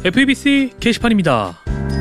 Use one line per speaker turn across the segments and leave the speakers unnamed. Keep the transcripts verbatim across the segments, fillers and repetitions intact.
에프이비씨 게시판입니다.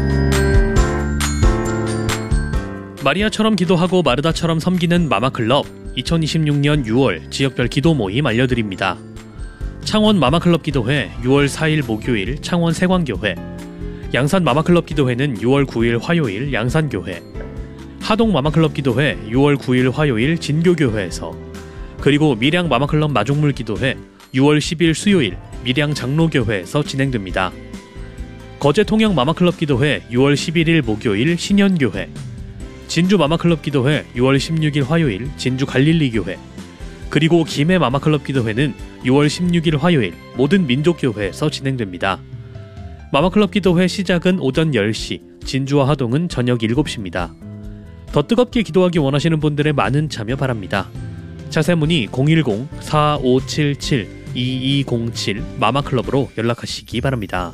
마리아처럼 기도하고 마르다처럼 섬기는 마마클럽 이천이십육 년 유월 지역별 기도 모임 알려드립니다. 창원 마마클럽 기도회 유월 사일 목요일 창원 세광교회, 양산 마마클럽 기도회는 유월 구일 화요일 양산교회, 하동 마마클럽 기도회 유월 구일 화요일 진교교회에서, 그리고 밀양 마마클럽 마중물 기도회 유월 십일 수요일 밀양 장로교회에서 진행됩니다. 거제 통영 마마클럽 기도회 유월 십일일 목요일 신현교회, 진주 마마클럽 기도회 유월 십육일 화요일 진주 갈릴리교회, 그리고 김해 마마클럽 기도회는 유월 십육일 화요일 모든 민족교회에서 진행됩니다. 마마클럽 기도회 시작은 오전 열 시, 진주와 하동은 저녁 일곱 시입니다. 더 뜨겁게 기도하기 원하시는 분들의 많은 참여 바랍니다. 자세한 문의 공일공 사오칠칠 이이공칠 마마클럽으로 연락하시기 바랍니다.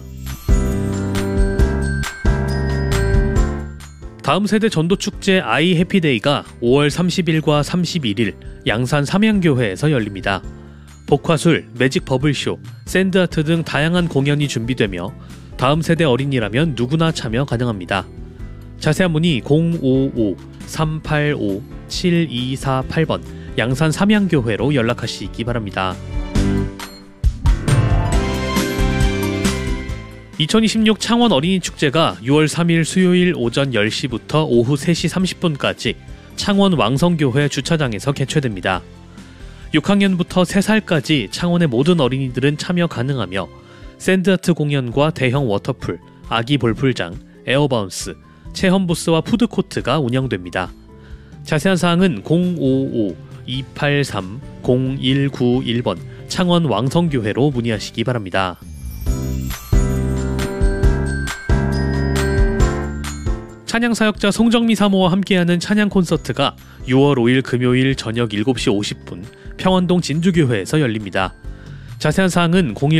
다음 세대 전도축제 아이 해피데이가 오월 삼십일과 삼십일일 양산 삼양교회에서 열립니다. 복화술, 매직 버블쇼, 샌드아트 등 다양한 공연이 준비되며 다음 세대 어린이라면 누구나 참여 가능합니다. 자세한 문의 공오오 삼팔오 칠이사팔 번 양산 삼양교회로 연락하시기 바랍니다. 이천이십육 창원 어린이 축제가 유월 삼일 수요일 오전 열 시부터 오후 세 시 삼십 분까지 창원 왕성교회 주차장에서 개최됩니다. 육 학년부터 세 살까지 창원의 모든 어린이들은 참여 가능하며 샌드아트 공연과 대형 워터풀, 아기 볼풀장, 에어바운스, 체험부스와 푸드코트가 운영됩니다. 자세한 사항은 공오오 이팔삼 공일구일 번 창원 왕성교회로 문의하시기 바랍니다. 찬양사역자 송정미 사모와 함께하는 찬양 콘서트가 유월 오일 금요일 저녁 일곱 시 오십 분 평안동 진주교회에서 열립니다. 자세한 사항은 공일